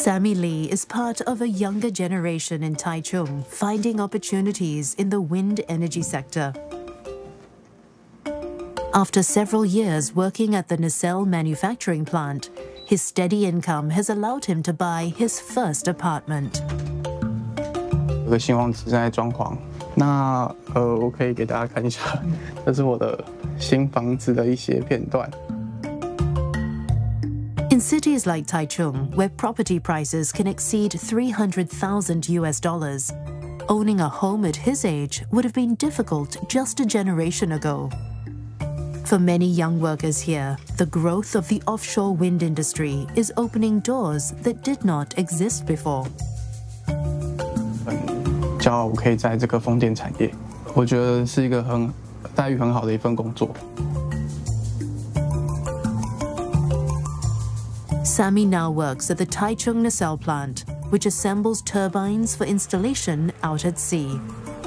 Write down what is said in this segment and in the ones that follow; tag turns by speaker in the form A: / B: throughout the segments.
A: Sammy Lee is part of a younger generation in Taichung finding opportunities in the wind energy sector. After several years working at the nacelle manufacturing plant, his steady income has allowed him to buy his first apartment.
B: 有个新房子正在装潢，那我可以给大家看一下，这是我的新房子的一些片段。
A: In cities like Taichung, where property prices can exceed $300,000, owning a home at his age would have been difficult just a generation ago. For many young workers here, the growth of the offshore wind industry is opening doors that did not exist before.
B: 骄傲，我可以在这个风电产业，我觉得是一个待遇很好的一份工作。
A: Sammy now works at the Taichung nacelle plant, which assembles turbines for installation out at sea.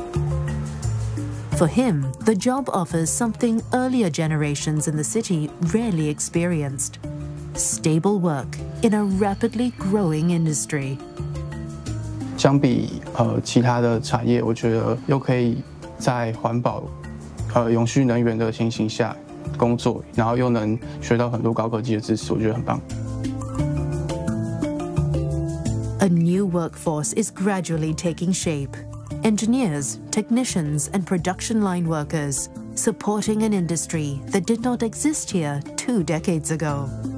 A: For him, the job offers something earlier generations in the city rarely experienced: stable work in a rapidly growing industry.
B: 相比其他的产业，我觉得又可以在环保、永续能源的情形下工作，然后又能学到很多高科技的知识，我觉得很棒。
A: A new workforce is gradually taking shape. Engineers, technicians, and production line workers supporting an industry that did not exist here 2 decades ago.